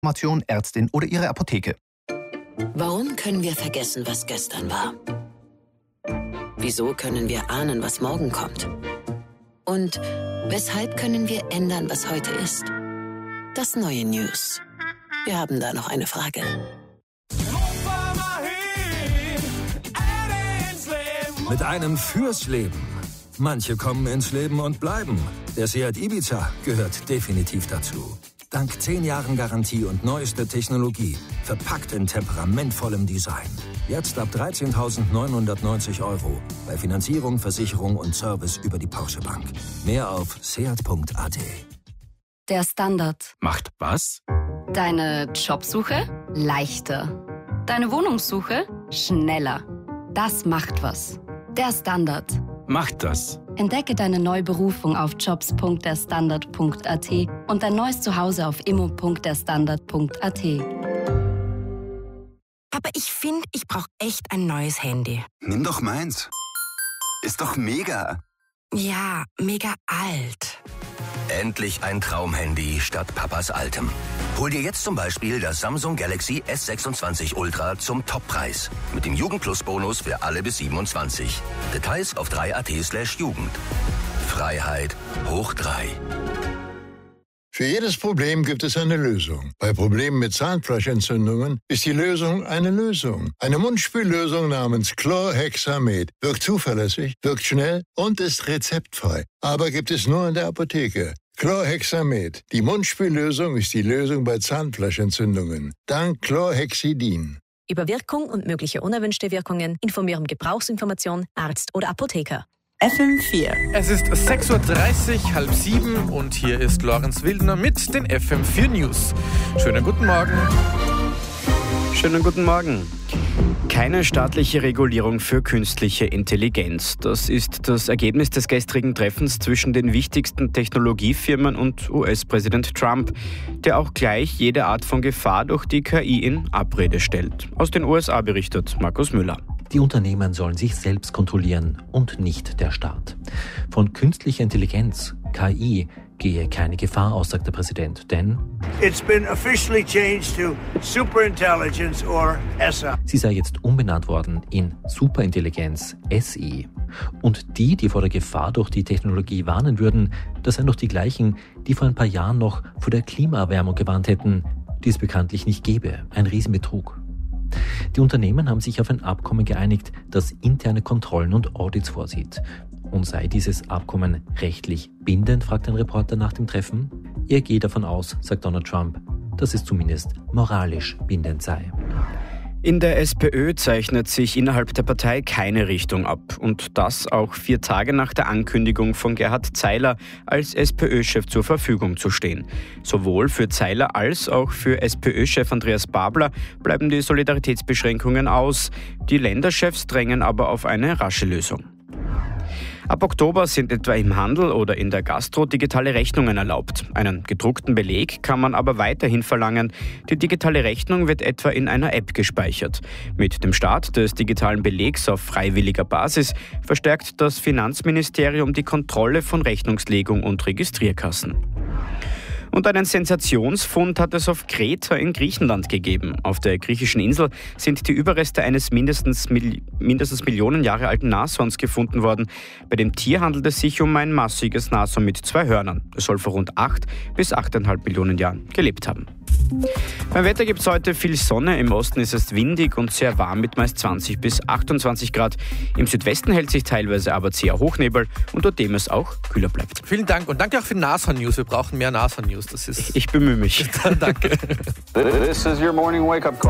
Information, Ärztin oder Ihre Apotheke. Warum können wir vergessen, was gestern war? Wieso können wir ahnen, was morgen kommt? Und weshalb können wir ändern, was heute ist? Das neue News. Wir haben da noch eine Frage. Mit einem fürs Leben. Manche kommen ins Leben und bleiben. Der Seat Ibiza gehört definitiv dazu. Dank 10 Jahren Garantie und neuester Technologie. Verpackt in temperamentvollem Design. Jetzt ab 13.990 €. Bei Finanzierung, Versicherung und Service über die Porsche Bank. Mehr auf seat.at. Der Standard. Macht was? Deine Jobsuche leichter. Deine Wohnungssuche schneller. Das macht was. Der Standard. Macht das. Entdecke deine neue Berufung auf jobs.derstandard.at und dein neues Zuhause auf immo.derstandard.at. Aber ich finde, ich brauche echt ein neues Handy. Nimm doch meins. Ist doch mega. Ja, mega alt. Endlich ein Traumhandy statt Papas altem. Hol dir jetzt zum Beispiel das Samsung Galaxy S26 Ultra zum Toppreis. Mit dem Jugend-Plus-Bonus für alle bis 27. Details auf 3at/Jugend. Freiheit hoch 3. Für jedes Problem gibt es eine Lösung. Bei Problemen mit Zahnfleischentzündungen ist die Lösung eine Lösung. Eine Mundspüllösung namens Chlorhexamed wirkt zuverlässig, wirkt schnell und ist rezeptfrei. Aber gibt es nur in der Apotheke. Chlorhexamed. Die Mundspüllösung ist die Lösung bei Zahnfleischentzündungen. Dank Chlorhexidin. Über Wirkung und mögliche unerwünschte Wirkungen informieren Gebrauchsinformation, Arzt oder Apotheker. FM4. Es ist 6:30 Uhr, 6:30 und hier ist Lorenz Wildner mit den FM4 News. Schönen guten Morgen. Schönen guten Morgen. Keine staatliche Regulierung für künstliche Intelligenz. Das ist das Ergebnis des gestrigen Treffens zwischen den wichtigsten Technologiefirmen und US-Präsident Trump, der auch gleich jede Art von Gefahr durch die KI in Abrede stellt. Aus den USA berichtet Markus Müller. Die Unternehmen sollen sich selbst kontrollieren und nicht der Staat. Von künstlicher Intelligenz, KI, gehe keine Gefahr aus, sagt der Präsident, denn It's been officially changed to Superintelligence or SI. Sie sei jetzt umbenannt worden in Superintelligenz, SI. Und die vor der Gefahr durch die Technologie warnen würden, das seien doch die gleichen, die vor ein paar Jahren noch vor der Klimaerwärmung gewarnt hätten, die es bekanntlich nicht gäbe. Ein Riesenbetrug. Die Unternehmen haben sich auf ein Abkommen geeinigt, das interne Kontrollen und Audits vorsieht. Und sei dieses Abkommen rechtlich bindend, fragt ein Reporter nach dem Treffen. Er geht davon aus, sagt Donald Trump, dass es zumindest moralisch bindend sei. In der SPÖ zeichnet sich innerhalb der Partei keine Richtung ab. Und das auch 4 Tage nach der Ankündigung von Gerhard Zeiler, als SPÖ-Chef zur Verfügung zu stehen. Sowohl für Zeiler als auch für SPÖ-Chef Andreas Babler bleiben die Solidaritätsbeschränkungen aus. Die Länderchefs drängen aber auf eine rasche Lösung. Ab Oktober sind etwa im Handel oder in der Gastro digitale Rechnungen erlaubt. Einen gedruckten Beleg kann man aber weiterhin verlangen. Die digitale Rechnung wird etwa in einer App gespeichert. Mit dem Start des digitalen Belegs auf freiwilliger Basis verstärkt das Finanzministerium die Kontrolle von Rechnungslegung und Registrierkassen. Und einen Sensationsfund hat es auf Kreta in Griechenland gegeben. Auf der griechischen Insel sind die Überreste eines mindestens Millionen Jahre alten Nashorns gefunden worden. Bei dem Tier handelt es sich um ein massiges Nashorn mit 2 Hörnern. Es soll vor rund 8 bis 8,5 Millionen Jahren gelebt haben. Beim Wetter gibt es heute viel Sonne. Im Osten ist es windig und sehr warm mit meist 20 bis 28 Grad. Im Südwesten hält sich teilweise aber zäher Hochnebel, unter dem es auch kühler bleibt. Vielen Dank und danke auch für Nashorn-News. Wir brauchen mehr Nashorn-News. Ich bemühe mich. Danke. This is your morning wake-up call.